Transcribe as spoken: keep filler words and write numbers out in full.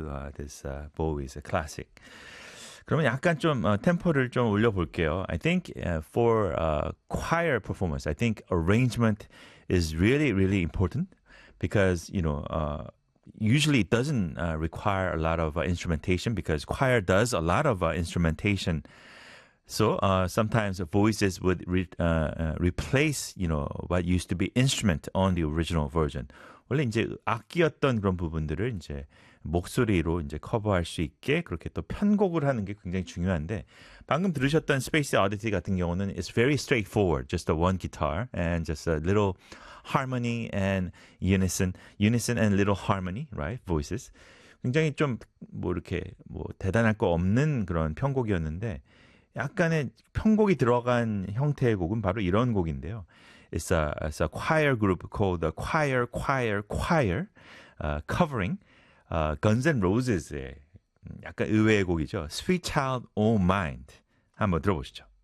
uh, this uh, Bowie's a classic. 그러면 약간 좀 uh, 템포를 좀 올려볼게요. I think uh, for uh, choir performance, I think arrangement is really, really important because, you know, uh, usually it doesn't uh, require a lot of uh, instrumentation because choir does a lot of uh, instrumentation. So uh, sometimes voices would re, uh, uh, replace, you know, what used to be instrument on the original version. 원래 이제 악기였던 그런 부분들을 이제 목소리로 이제 커버할 수 있게 그렇게 또 편곡을 하는 게 굉장히 중요한데 방금 들으셨던 Space Oddity 같은 경우는 it's very straightforward, just a one guitar and just a little harmony and unison, unison and little harmony, right? Voices. 굉장히 좀 뭐 이렇게 뭐 대단할 거 없는 그런 편곡이었는데 약간의 편곡이 들어간 형태의 곡은 바로 이런 곡인데요. It's a, it's a choir group called the Choir, Choir, Choir, uh, covering uh, Guns N' Roses의 약간 의외의 곡이죠. Sweet Child O' Mine. 한번 들어보시죠.